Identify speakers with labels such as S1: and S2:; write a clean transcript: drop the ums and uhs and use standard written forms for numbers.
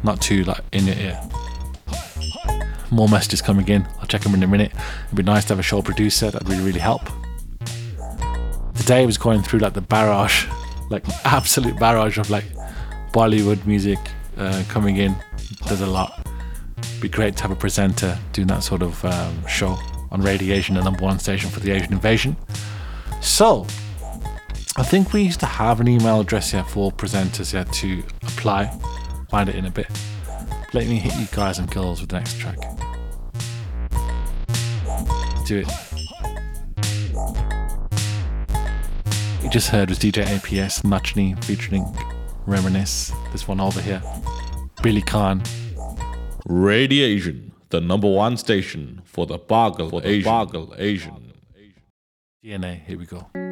S1: not too like in your ear. More messages coming in. I'll check them in a minute. It'd be nice to have a show producer. That'd really help. Today I was going through like the barrage, like absolute barrage of like Bollywood music coming in. There's a lot. Be great to have a presenter doing that sort of show on Radiation, the number one station for the Asian invasion. So I think we used to have an email address here for presenters here to apply. Find it in a bit. Let me hit you guys and girls with the next track. Do it. You just heard was DJ APS Nachni featuring Reminisce. This one over here. Billy Khan.
S2: Radiation, the number one station for the Pagal Asian.
S1: DNA, here we go.